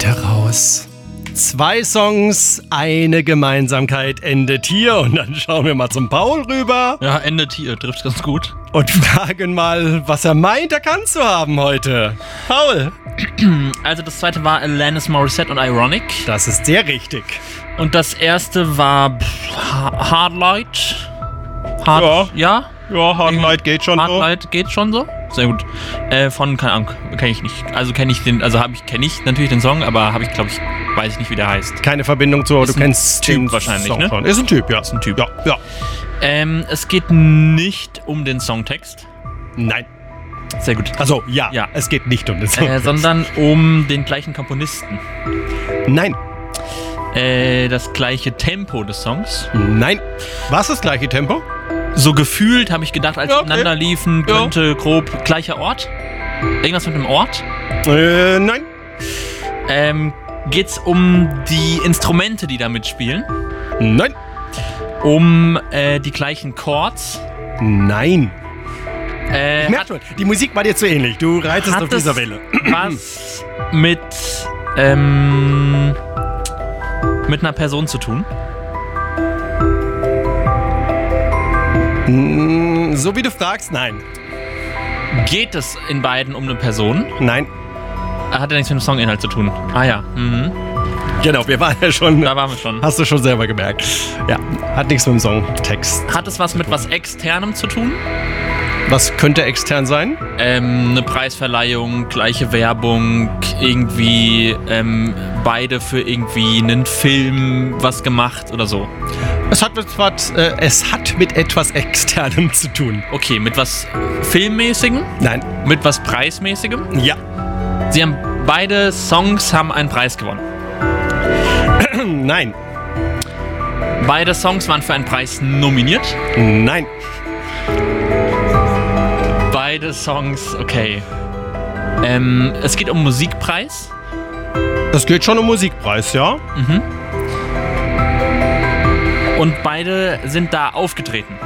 Finte raus. 2 Songs, eine Gemeinsamkeit endet hier. Und dann schauen wir mal zum Paul rüber. Ja, endet hier, trifft ganz gut. Und fragen mal, was er meint, erkannt zu haben heute. Paul. Also das zweite war Alanis Morissette und Ironic. Das ist sehr richtig. Und das erste war Hard Light. Ja? Ja, Hard Light geht schon Hard so. Light geht schon so. Sehr gut. Von, keine Ahnung, kenne ich nicht. Also kenne ich natürlich den Song, aber weiß ich nicht, wie der heißt. Keine Verbindung zu, Ist du kennst Typ den wahrscheinlich, Song ne? schon. Ist ein Typ, ja. Ist ein Typ. Ja. Es geht nicht um den Songtext. Nein. Sehr gut. Also, ja. Es geht nicht um den Song. Sondern um den gleichen Komponisten. Nein. Das gleiche Tempo des Songs. Nein. Was ist das gleiche Tempo? So gefühlt habe ich gedacht, als Ja, sie okay. ineinander liefen, könnte grob gleicher Ort. Irgendwas mit einem Ort. Nein. Geht's um die Instrumente, die da mitspielen? Nein. Um die gleichen Chords? Nein. Ich merke schon, die Musik war dir zu ähnlich. Du reitest auf dieser Welle. Was mit einer Person zu tun? So wie du fragst, nein. Geht es in beiden um eine Person? Nein. Hat ja nichts mit dem Songinhalt zu tun. Ah ja. Mhm. Genau, wir waren ja schon. Da waren wir schon. Hast du schon selber gemerkt. Ja, hat nichts mit dem Songtext. Hat es was mit was Externem zu tun? Was könnte extern sein? Eine Preisverleihung, gleiche Werbung, irgendwie beide für irgendwie einen Film was gemacht oder so. Es hat mit etwas Externem zu tun. Okay, mit was Filmmäßigem? Nein. Mit was Preismäßigem? Ja. Beide Songs haben einen Preis gewonnen. Nein. Beide Songs waren für einen Preis nominiert. Nein. Beide Songs, okay. Es geht um Musikpreis. Es geht schon um Musikpreis, ja? Mhm. Und beide sind da aufgetreten.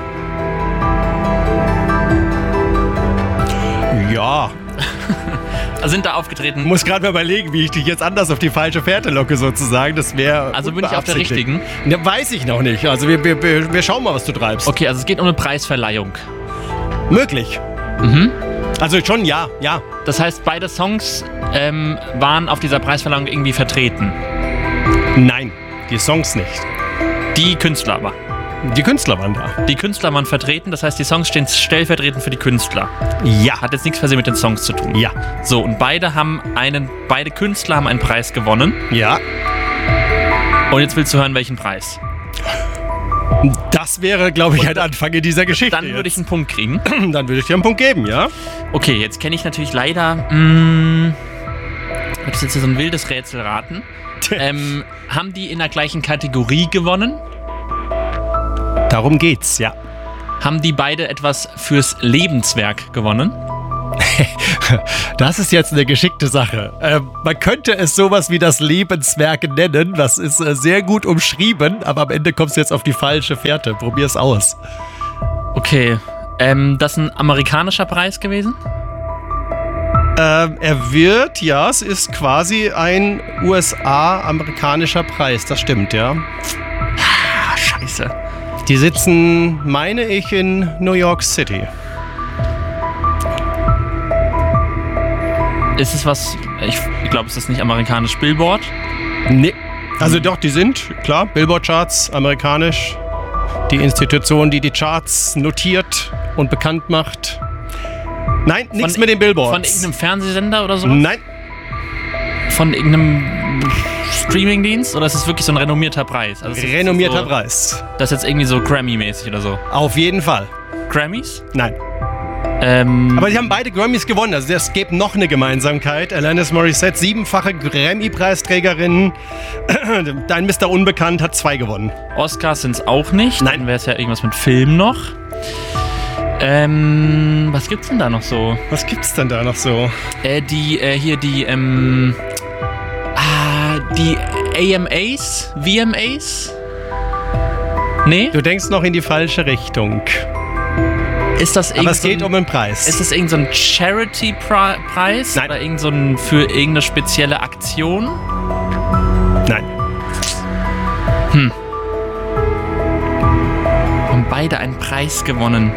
Ja. Sind da aufgetreten. Ich muss gerade mal überlegen, wie ich dich jetzt anders auf die falsche Fährte locke, sozusagen. Das wäre. Also bin ich auf der richtigen? Ja, weiß ich noch nicht. Also wir schauen mal, was du treibst. Okay, also es geht um eine Preisverleihung. Möglich. Mhm. Also schon ja. Das heißt, beide Songs waren auf dieser Preisverleihung irgendwie vertreten. Nein, die Songs nicht. Die Künstler aber. Die Künstler waren da. Die Künstler waren vertreten, das heißt, die Songs stehen stellvertretend für die Künstler. Ja. Hat jetzt nichts per se mit den Songs zu tun. Ja. So, und beide Künstler haben einen Preis gewonnen. Ja. Und jetzt willst du hören, welchen Preis? Das wäre, glaube ich, ein Anfang in dieser Geschichte. Dann würde ich einen Punkt kriegen. Dann würde ich dir einen Punkt geben, ja? Okay, jetzt kenne ich natürlich leider. Das ist jetzt so ein wildes Rätselraten. Haben die in der gleichen Kategorie gewonnen? Darum geht's, ja. Haben die beide etwas fürs Lebenswerk gewonnen? Das ist jetzt eine geschickte Sache. Man könnte es sowas wie das Lebenswerk nennen. Das ist sehr gut umschrieben, aber am Ende kommst du jetzt auf die falsche Fährte. Probier's aus. Okay. Das ist ein amerikanischer Preis gewesen? Es ist quasi ein USA-amerikanischer Preis. Das stimmt, ja. Scheiße. Die sitzen, meine ich, in New York City. Ist es was, ich glaube, ist das nicht amerikanisch Billboard? Nee. Also doch, die sind, klar, Billboard-Charts, amerikanisch. Die Institution, die Charts notiert und bekannt macht. Nein, nichts mit den Billboards. Von irgendeinem Fernsehsender oder sowas? Nein. Von irgendeinem Streamingdienst? Oder ist es wirklich so ein renommierter Preis? Also Renommierter Preis. Das ist jetzt irgendwie so Grammy-mäßig oder so? Auf jeden Fall. Grammys? Nein. Aber sie haben beide Grammys gewonnen. Also es gibt noch eine Gemeinsamkeit. Alanis Morissette, 7-fache Grammy-Preisträgerin. Dein Mr. Unbekannt hat 2 gewonnen. Oscars sind es auch nicht. Nein. Dann wäre es ja irgendwas mit Film noch. Was gibt's denn da noch so? Was gibt's denn da noch so? Die AMAs? VMAs? Nee? Du denkst noch in die falsche Richtung. Ist das Aber es geht um einen Preis. Ist das irgendein so Charity-Preis? Nein. Oder irgend so ein für irgendeine spezielle Aktion? Nein. Haben beide einen Preis gewonnen.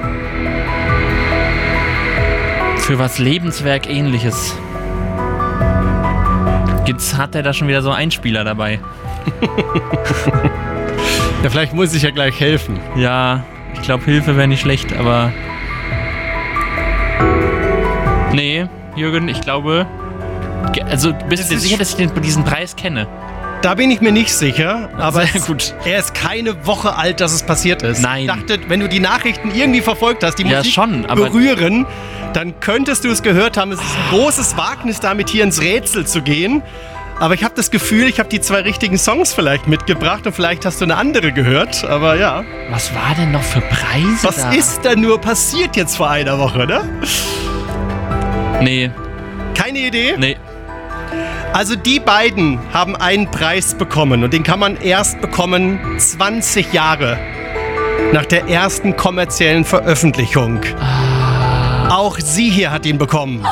Für was Lebenswerk-ähnliches. Jetzt hat er da schon wieder so Einspieler dabei. Ja, vielleicht muss ich ja gleich helfen. Ja, ich glaube, Hilfe wäre nicht schlecht, aber... Nee, Jürgen, ich glaube... Also, bist du dir sicher, dass ich diesen Preis kenne? Da bin ich mir nicht sicher, aber Sehr gut. Er ist keine Woche alt, dass es passiert ist. Nein. Ich dachte, wenn du die Nachrichten irgendwie verfolgt hast, die Ja, Musik schon, aber- berühren, dann könntest du es gehört haben. Es ist ein großes Wagnis, damit hier ins Rätsel zu gehen. Aber ich habe das Gefühl, ich habe die 2 richtigen Songs vielleicht mitgebracht und vielleicht hast du eine andere gehört. Aber ja. Was war denn noch für Preise Was da? ist da nur passiert jetzt vor einer Woche, ne? Nee, Keine Idee? nee. Also die beiden haben einen Preis bekommen und den kann man erst bekommen 20 Jahre nach der ersten kommerziellen Veröffentlichung. Auch sie hier hat ihn bekommen.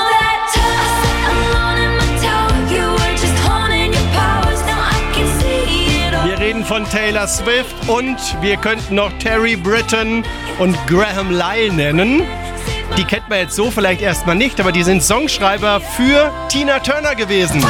Wir reden von Taylor Swift und wir könnten noch Terry Britten und Graham Lyle nennen. Die kennt man jetzt so vielleicht erstmal nicht, aber die sind Songschreiber für Tina Turner gewesen.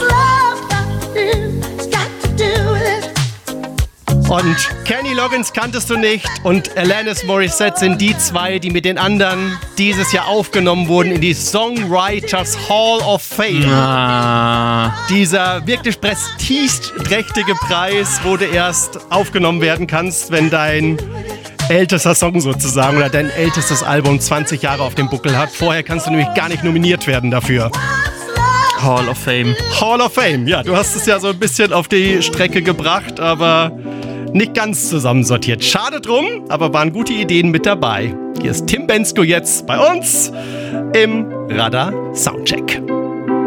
Und Kenny Loggins kanntest du nicht und Alanis Morissette sind die 2, die mit den anderen dieses Jahr aufgenommen wurden in die Songwriters Hall of Fame. Dieser wirklich prestigeträchtige Preis, wo du erst aufgenommen werden kannst, wenn dein ältester Song sozusagen oder dein ältestes Album 20 Jahre auf dem Buckel hat. Vorher kannst du nämlich gar nicht nominiert werden dafür. Hall of Fame. Hall of Fame, ja, du hast es ja so ein bisschen auf die Strecke gebracht, aber nicht ganz zusammensortiert. Schade drum, aber waren gute Ideen mit dabei. Hier ist Tim Bensko jetzt bei uns im Radar Soundcheck.